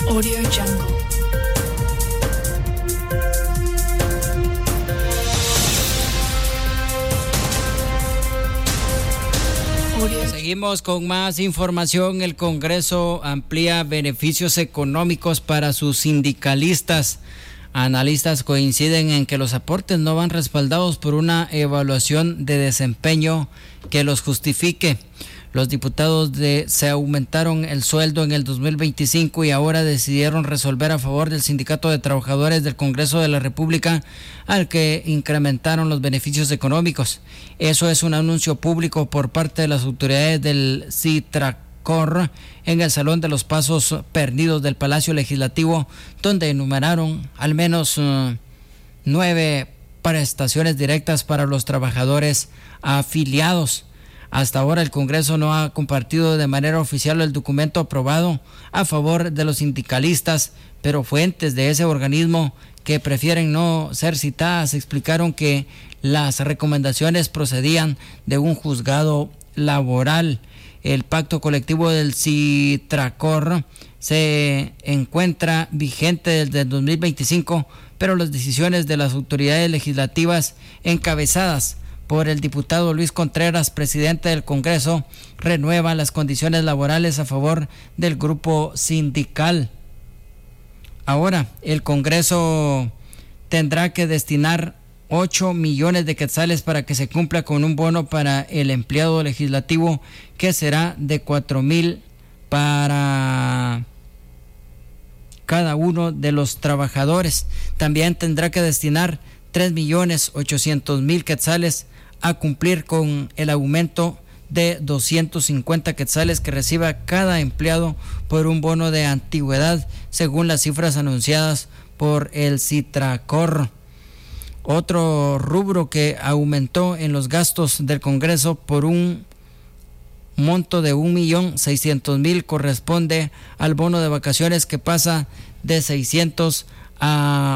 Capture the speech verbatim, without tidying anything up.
Audio Jungle. Seguimos con más información. El Congreso amplía beneficios económicos para sus sindicalistas. Analistas coinciden en que los aportes no van respaldados por una evaluación de desempeño que los justifique. Los diputados de, se aumentaron el sueldo en el dos mil veinticinco y ahora decidieron resolver a favor del Sindicato de Trabajadores del Congreso de la República, al que incrementaron los beneficios económicos. Eso es un anuncio público por parte de las autoridades del Citracor en el Salón de los Pasos Perdidos del Palacio Legislativo, donde enumeraron al menos uh, nueve prestaciones directas para los trabajadores afiliados. Hasta ahora el Congreso no ha compartido de manera oficial el documento aprobado a favor de los sindicalistas, pero fuentes de ese organismo que prefieren no ser citadas explicaron que las recomendaciones procedían de un juzgado laboral. El pacto colectivo del Citracor se encuentra vigente desde el dos mil veinticinco, pero las decisiones de las autoridades legislativas encabezadas por el diputado Luis Contreras, presidente del Congreso, renueva las condiciones laborales a favor del grupo sindical. Ahora, el Congreso tendrá que destinar ocho millones de quetzales para que se cumpla con un bono para el empleado legislativo, que será de cuatro mil para cada uno de los trabajadores. También tendrá que destinar tres millones ochocientos mil quetzales a cumplir con el aumento de doscientos cincuenta quetzales que reciba cada empleado por un bono de antigüedad, según las cifras anunciadas por el Citracor. Otro rubro que aumentó en los gastos del Congreso por un monto de un millón seiscientos mil corresponde al bono de vacaciones, que pasa de seiscientos a